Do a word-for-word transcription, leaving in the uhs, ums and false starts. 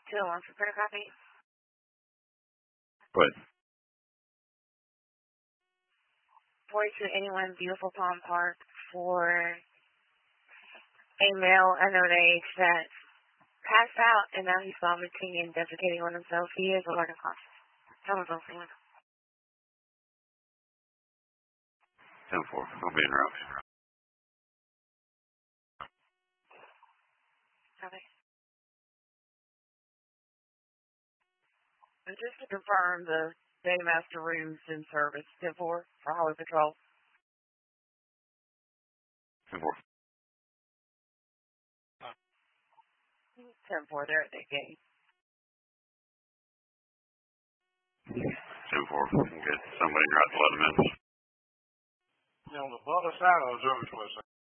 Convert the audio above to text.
Two one for printer copy. Go ahead. forty-two eighty-one Beautiful Palm Park for a male under age that passed out and now he's vomiting and defecating on himself. He is alert and cautious. Telephone for him. ten four. I'll be in route. Okay. And just to confirm, the Daymaster room's in service. ten four for Highway Patrol. ten four. ten four, they're at the gate. ten four. Get somebody in route to let him in. You know, the other side of the observatory.